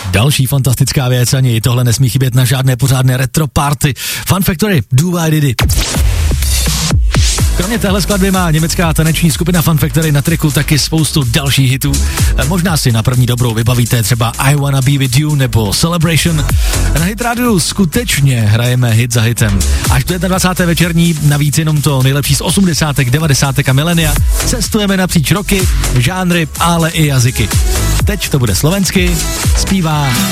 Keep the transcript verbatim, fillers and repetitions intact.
Další fantastická věc, ani tohle nesmí chybět na žádné pořádné retro party. Fun Factory, Do I Did It. Kromě téhle skladby má německá taneční skupina Fun Factory na triku taky spoustu dalších hitů. Možná si na první dobrou vybavíte třeba I Wanna Be With You nebo Celebration. Na Hit Radio skutečně hrajeme hit za hitem. Až do dvacáté první večerní, navíc jenom to nejlepší z osmdesátek, devadesátek a milenia. Cestujeme napříč roky, žánry, ale i jazyky. Teď to bude slovensky, zpívá